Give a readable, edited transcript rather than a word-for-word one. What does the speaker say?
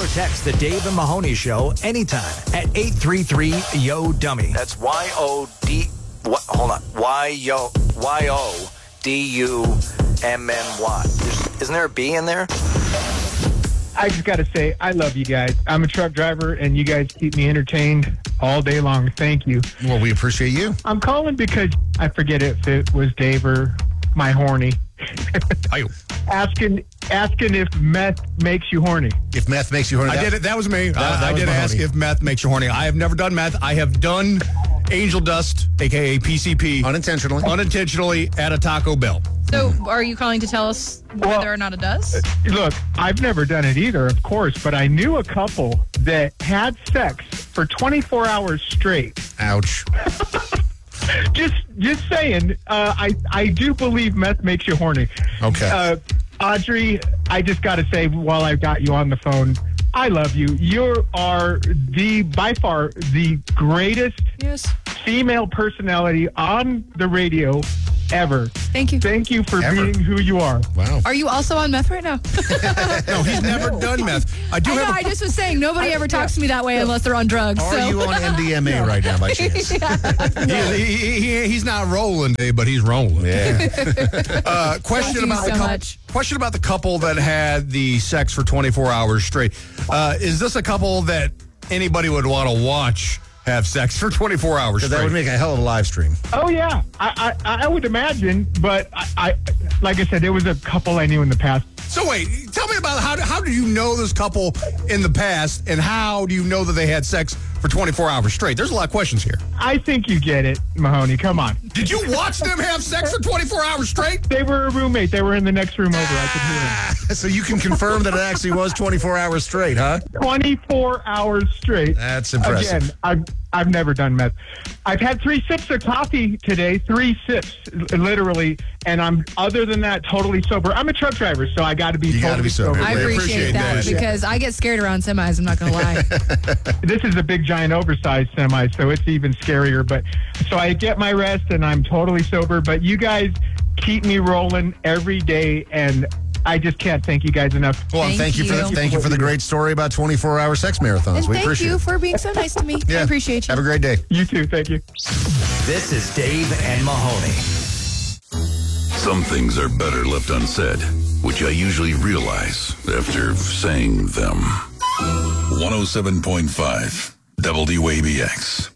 or text the Dave and Mahoney Show anytime at 833-YO-DUMMY. That's Y-O-D... Hold on. Y-O-D-U-M-M-Y. Isn't there a B in there? I just got to say, I love you guys. I'm a truck driver, and you guys keep me entertained all day long. Thank you. Well, we appreciate you. I'm calling because I forget if it was Dave or my horny. asking if meth makes you horny. If meth makes you horny. I did it. That was me. That I was did Mahoney. ask if meth makes you horny. I have never done meth. I have done angel dust, a.k.a. PCP. Unintentionally at a Taco Bell. So are you calling to tell us whether or not it does? Look, I've never done it either, of course, but I knew a couple that had sex for 24 hours straight. Ouch. Just saying, I do believe meth makes you horny. Okay. Audrey, I just got to say, while I've got you on the phone, I love you. You are by far the greatest female personality on the radio ever. Thank you. Thank you for being who you are. Wow. Are you also on meth right now? No, he's never done meth. I just was saying, nobody ever talks to me that way unless they're on drugs. Are you on MDMA right now by chance? He's not rolling, Dave, but he's rolling. Yeah. Question about the couple that had the sex for 24 hours straight. Is this a couple that anybody would want to watch have sex for 24 hours straight? That would make a hell of a live stream. Oh, yeah. I would imagine, but I like I said, it was a couple I knew in the past. So wait, tell me about how do you know this couple in the past, and how do you know that they had sex for 24 hours straight? There's a lot of questions here. I think you get it, Mahoney. Come on. Did you watch them have sex for 24 hours straight? They were a roommate. They were in the next room over. I could hear them. So you can confirm that it actually was 24 hours straight, huh? 24 hours straight. That's impressive. Again, I've never done meth. I've had 3 sips of coffee today, 3 sips, literally, and I'm, other than that, totally sober. I'm a truck driver, so I got to be totally sober. I appreciate that because I get scared around semis, I'm not going to lie. This is a big, giant, oversized semi, so it's even scarier. But so I get my rest, and I'm totally sober, but you guys keep me rolling every day, and I just can't thank you guys enough. Well, thank you for the great story about 24-hour sex marathons. And we thank appreciate you it. for being so nice to me. Yeah. I appreciate you. Have a great day. You too. Thank you. This is Dave and Mahoney. Some things are better left unsaid, which I usually realize after saying them. 107.5 WABX.